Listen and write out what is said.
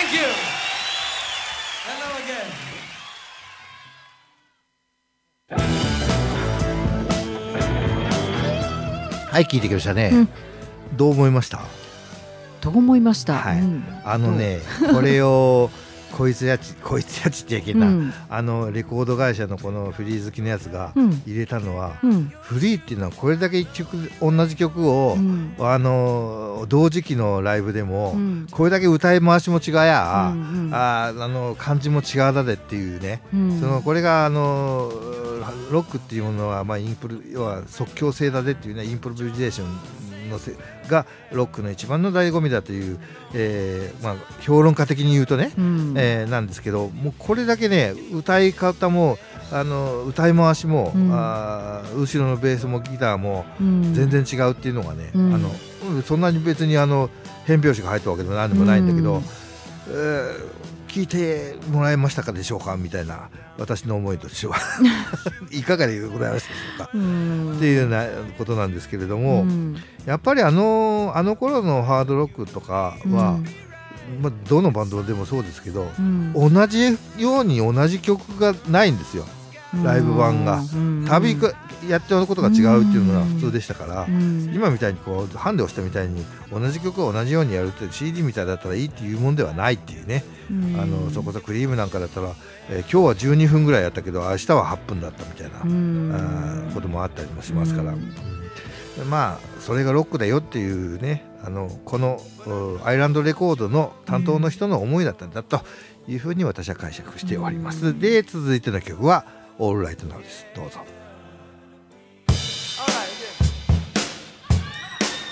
Thank you. Hello again. はい、聞いてきましたね、どう思いました？ どう思いました、 はい、これをこいつやちって言うけな、レコード会社のこのフリー好きのやつが入れたのは、フリーっていうのはこれだけ一曲同じ曲を、同時期のライブでも、これだけ歌い回しも違や、感じも違うだでっていうね、これがロックっていうものは、要は即興性だでっていうね、インプロビゼーションのがロックの一番の醍醐味だという、評論家的に言うとね、なんですけど、もうこれだけね、歌い方も歌い回しも、後ろのベースもギターも全然違うっていうのがね、そんなに別に変拍子が入ったわけでも何でもないんだけど、聞いてもらえましたかでしょうかみたいな私の思いとしてはいかがでございましたでしょうかっていうようなことなんですけれども、やっぱりあの頃のハードロックとかは、どのバンドでもそうですけど、同じように同じ曲がないんですよ、ライブ版が。旅やってることが違うっていうのが普通でしたから、今みたいにこうハンデをしたみたいに同じ曲を同じようにやるって CD みたいだったらいいっていうもんではないっていうね、そこそクリームなんかだったら、今日は12分ぐらいやったけど明日は8分だったみたいなこともあったりもしますから、それがロックだよっていうね、このアイランドレコードの担当の人の思いだったんだというふうに私は解釈しております。で、続いての曲はオールライトナウです。どうぞ。